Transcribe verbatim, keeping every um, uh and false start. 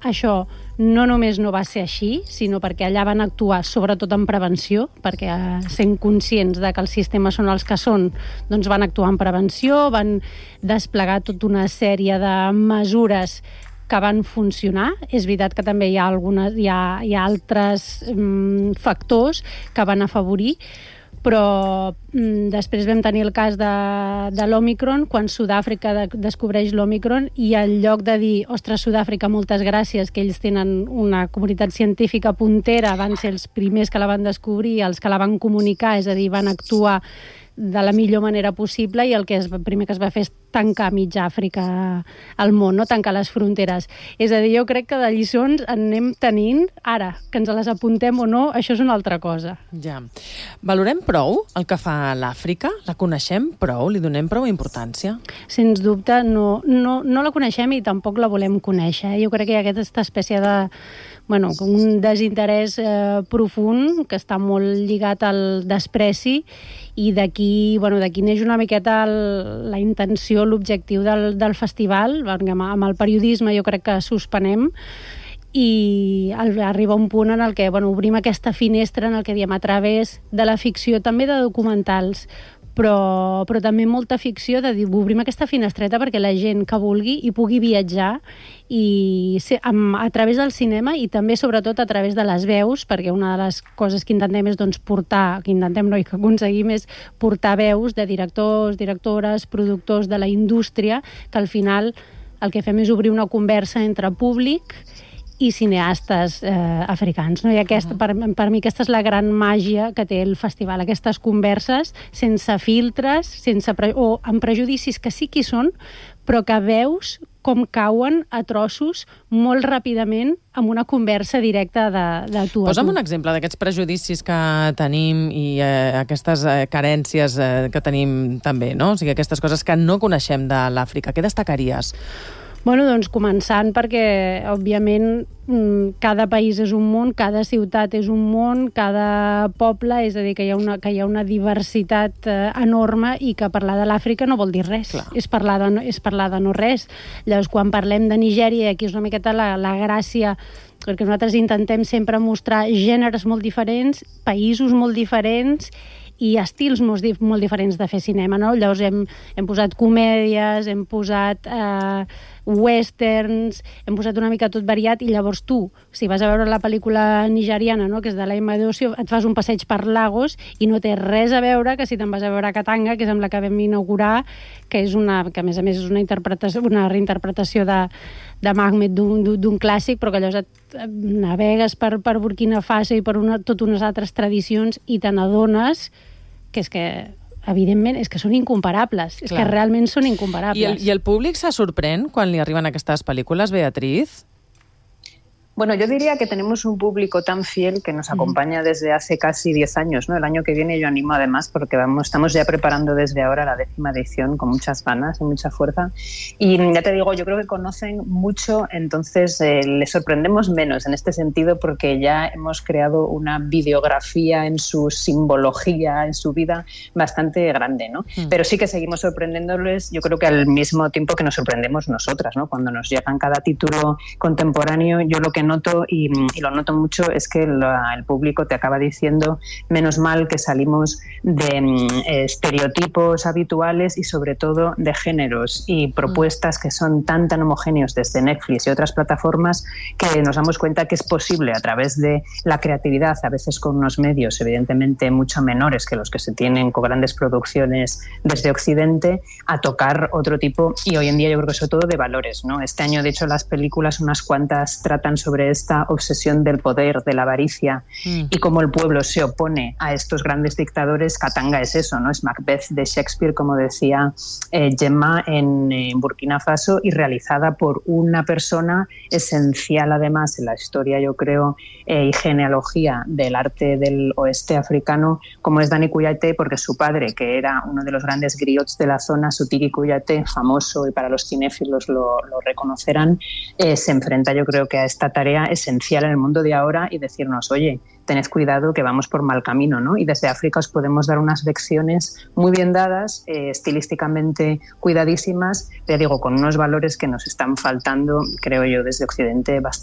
això no només no va ser així, sinó perquè allà van actuar sobretot en prevenció, perquè sent conscients de que els sistemes són els que són, doncs van actuar en prevenció, van desplegar tota una sèrie de mesures que van funcionar. És veritat que també hi ha, algunes, hi ha, hi ha altres mm, factors que van afavorir, però mm, després vam tenir el cas de, de l'Òmicron, quan Sud-àfrica de, descobreix l'Òmicron, i en lloc de dir, ostres, Sud-àfrica, moltes gràcies, que ells tenen una comunitat científica puntera, van ser els primers que la van descobrir, els que la van comunicar, és a dir, van actuar de la millor manera possible, i el que es, el primer que es va fer és tancar mitja Àfrica al món, no? Tancar les fronteres. És a dir, jo crec que de lliçons en anem tenint, ara, que ens les apuntem o no, això és una altra cosa. Ja. Valorem prou el que fa l'Àfrica? La coneixem prou? Li donem prou importància? Sens dubte, no, no, no la coneixem i tampoc la volem conèixer. Jo crec que hi ha aquesta espècie de bueno, un desinterès eh, profund que està molt lligat al despreci, i d'aquí bueno, d'aquí neix una miqueta el, la intenció, l'objectiu del, del festival, perquè amb el periodisme jo crec que suspenem, i arriba un punt en el que bueno, obrim aquesta finestra en el que diem a través de la ficció, també de documentals, però, però també molta ficció, de dir, obrim aquesta finestreta perquè la gent que vulgui hi pugui viatjar, i a, a través del cinema, i també sobretot a través de les veus, perquè una de les coses que intentem és doncs, portar, que intentem no, i que aconseguim és portar veus de directors, directores, productors de la indústria, que al final el que fem és obrir una conversa entre públic i cineastes eh, africans. No? I aquesta, per, per mi aquesta és la gran màgia que té el festival, aquestes converses sense filtres, sense pre o amb prejudicis que sí que hi són, però que veus com cauen a trossos molt ràpidament amb una conversa directa de, de tu a tu. Posa'm un exemple d'aquests prejudicis que tenim i eh, aquestes eh, carències eh, que tenim també, no? O sigui, aquestes coses que no coneixem de l'Àfrica. Què destacaries? Bueno, doncs començant perquè, òbviament, cada país és un món, cada ciutat és un món, cada poble, és a dir, que hi ha una, que hi ha una diversitat eh, enorme, i que parlar de l'Àfrica no vol dir res, és parlar, de, és parlar de no res. Llavors, quan parlem de Nigèria, aquí és una miqueta la, la gràcia, perquè nosaltres intentem sempre mostrar gèneres molt diferents, països molt diferents, i estils molt, molt diferents de fer cinema, no? Llavors hem, hem posat comèdies, hem posat eh, westerns, hem posat una mica tot variat, i llavors tu, si vas a veure la pel·lícula nigeriana, no?, que és de la Emma Dossio, et fas un passeig per Lagos i no té res a veure que si te'n vas a veure a Katanga, que és amb la que vam inaugurar, que és una, que a més a més és una interpretació, una reinterpretació de, de Mahmed d'un clàssic, però que llavors et navegues per, per Burkina Faso i per una, tot unes altres tradicions, i te n'adones que és que, evidentment, és que són incomparables. Clar. És que realment són incomparables. I el, I el públic se sorprèn quan li arriben aquestes pel·lícules, Beatriz? Bueno, yo diría que tenemos un público tan fiel que nos acompaña desde hace casi diez años, ¿no? El año que viene yo animo además porque vamos, estamos ya preparando desde ahora la décima edición con muchas ganas y mucha fuerza. Y ya te digo, yo creo que conocen mucho, entonces eh, les sorprendemos menos en este sentido porque ya hemos creado una videografía en su simbología, en su vida bastante grande, ¿no? Mm. Pero sí que seguimos sorprendiéndoles, yo creo que al mismo tiempo que nos sorprendemos nosotras, ¿no? Cuando nos llegan cada título contemporáneo, yo lo que noto, y, y lo noto mucho, es que la, el público te acaba diciendo, menos mal que salimos de eh, estereotipos habituales y sobre todo de géneros y propuestas que son tan tan homogéneos desde Netflix y otras plataformas, que nos damos cuenta que es posible a través de la creatividad, a veces con unos medios evidentemente mucho menores que los que se tienen con grandes producciones desde Occidente, a tocar otro tipo, y hoy en día yo creo que sobre todo de valores, ¿no? Este año de hecho las películas, unas cuantas tratan sobre esta obsesión del poder, de la avaricia, mm. y cómo el pueblo se opone a estos grandes dictadores. Katanga es eso, ¿no? Es Macbeth de Shakespeare, como decía eh, Gemma, en, en Burkina Faso, y realizada por una persona esencial además en la historia, yo creo, eh, y genealogía del arte del oeste africano, como es Dani Kouyaté, porque su padre, que era uno de los grandes griots de la zona, Sutiki Kouyaté, famoso, y para los cinéfilos lo, lo reconocerán, eh, se enfrenta, yo creo, que a esta tarea esencial en el mundo de ahora, y decirnos, oye, tened cuidado que vamos por mal camino, ¿no? Y desde África os podemos dar unas lecciones muy bien dadas, eh, estilísticamente cuidadísimas, pero digo, con unos valores que nos están faltando, creo yo, desde Occidente bastante.